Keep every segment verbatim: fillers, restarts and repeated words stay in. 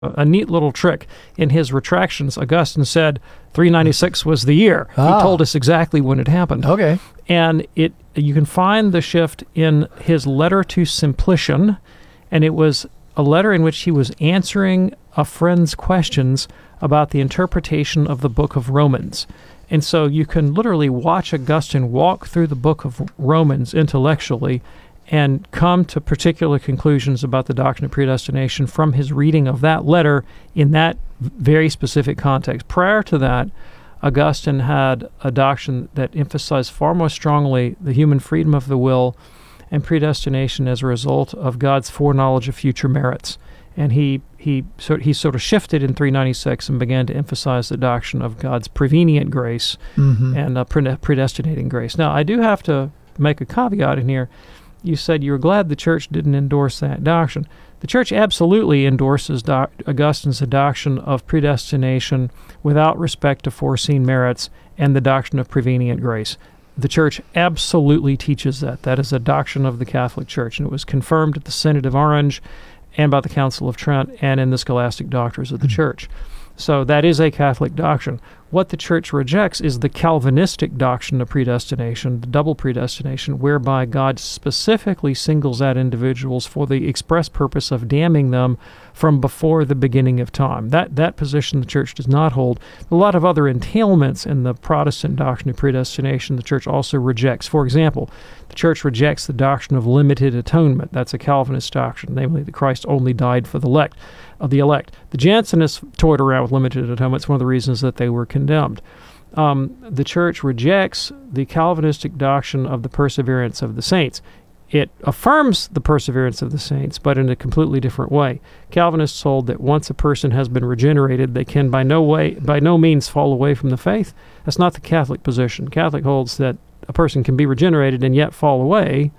a neat little trick. In his retractions, Augustine said three ninety-six was the year. Ah. He told us exactly when it happened. Okay. And it you can find the shift in his letter to Simplician, and it was a letter in which he was answering a friend's questions about the interpretation of the book of Romans. And so you can literally watch Augustine walk through the book of Romans intellectually and come to particular conclusions about the doctrine of predestination from his reading of that letter in that very specific context. Prior to that, Augustine had a doctrine that emphasized far more strongly the human freedom of the will and predestination as a result of God's foreknowledge of future merits. And he he sort he sort of shifted in three ninety-six and began to emphasize the doctrine of God's prevenient grace Mm-hmm. and uh, pre- predestinating grace. Now, I do have to make a caveat in here. You said you were glad the church didn't endorse that doctrine. The church absolutely endorses doc- Augustine's doctrine of predestination without respect to foreseen merits and the doctrine of prevenient grace. The church absolutely teaches that. That is a doctrine of the Catholic Church, and it was confirmed at the Synod of Orange and by the Council of Trent and in the scholastic doctors of the church. So that is a Catholic doctrine. What the church rejects is the Calvinistic doctrine of predestination, the double predestination, whereby God specifically singles out individuals for the express purpose of damning them from before the beginning of time. That that position the church does not hold. A lot of other entailments in the Protestant doctrine of predestination the church also rejects. For example, the church rejects the doctrine of limited atonement. That's a Calvinist doctrine, namely that Christ only died for the elect. Of the elect. The Jansenists toyed around with limited atonement. It's one of the reasons that they were condemned. Um, the church rejects the Calvinistic doctrine of the perseverance of the saints. It affirms the perseverance of the saints, but in a completely different way. Calvinists hold that once a person has been regenerated, they can by no way, by no means fall away from the faith. That's not the Catholic position. Catholic holds that a person can be regenerated and yet fall away.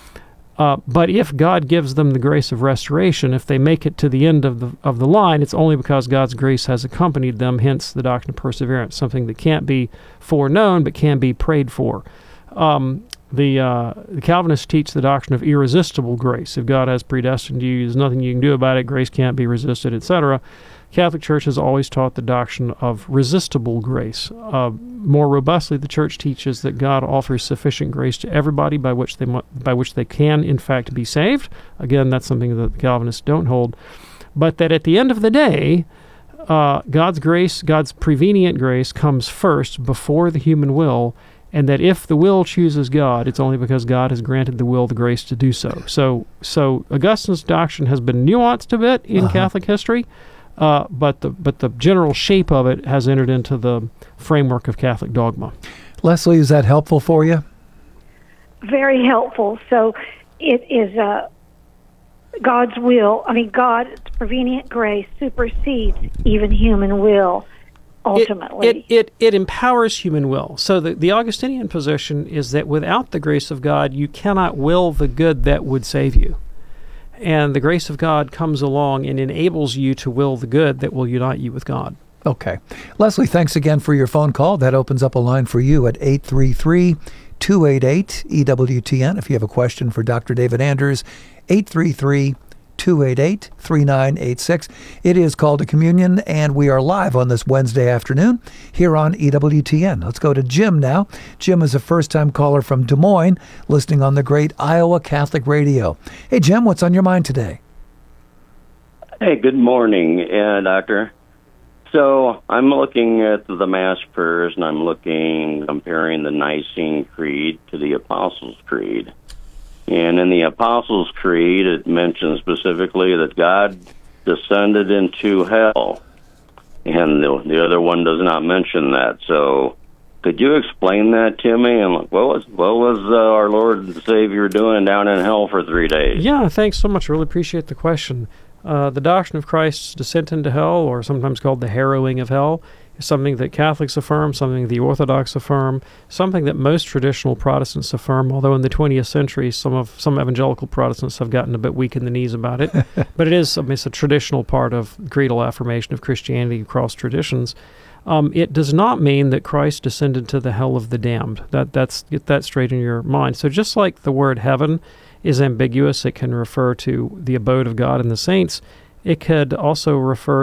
Uh, but if God gives them the grace of restoration, if they make it to the end of the of the line, it's only because God's grace has accompanied them, hence the doctrine of perseverance, something that can't be foreknown but can be prayed for. Um, the, uh, the Calvinists teach the doctrine of irresistible grace. If God has predestined you, there's nothing you can do about it, grace can't be resisted, et cetera. Catholic Church has always taught the doctrine of resistible grace. Uh, more robustly, the Church teaches that God offers sufficient grace to everybody by which they mu- by which they can, in fact, be saved. Again, that's something that the Calvinists don't hold. But that at the end of the day, uh, God's grace, God's prevenient grace, comes first before the human will, and that if the will chooses God, it's only because God has granted the will the grace to do so. So, so Augustine's doctrine has been nuanced a bit in Uh-huh. Catholic history. Uh, but the but the general shape of it has entered into the framework of Catholic dogma. Leslie, is that helpful for you? Very helpful. So it is uh, God's will. I mean, God's prevenient grace supersedes even human will, ultimately. It, it, it, it empowers human will. So the, the Augustinian position is that without the grace of God, you cannot will the good that would save you. And the grace of God comes along and enables you to will the good that will unite you with God. Okay. Leslie, thanks again for your phone call. That opens up a line for you at eight three three, two eight eight, E W T N. If you have a question for Doctor David Anders, eight three three, two eight eight, three nine eight six. It is Call to Communion, and we are live on this Wednesday afternoon here on E W T N. Let's go to Jim now. Jim is a first-time caller from Des Moines, listening on the great Iowa Catholic Radio. Hey, Jim, what's on your mind today? Hey, good morning, uh, Doctor. So I'm looking at the Mass prayers, and I'm looking, comparing the Nicene Creed to the Apostles' Creed. And in the Apostles' Creed, it mentions specifically that God descended into hell. And the, the other one does not mention that. So could you explain that to me? And what was, what was uh, our Lord and Savior doing down in hell for three days? Yeah, thanks so much. I really appreciate the question. Uh, the doctrine of Christ's descent into hell, or sometimes called the harrowing of hell, is something that Catholics affirm, something the Orthodox affirm, something that most traditional Protestants affirm, although in the twentieth century some of some evangelical Protestants have gotten a bit weak in the knees about it. But it is I mean, it's a traditional part of creedal affirmation of Christianity across traditions. Um, it does not mean that Christ descended to the hell of the damned. That that's get that straight in your mind. So just like the word heaven is ambiguous, it can refer to the abode of God and the saints. It could also refer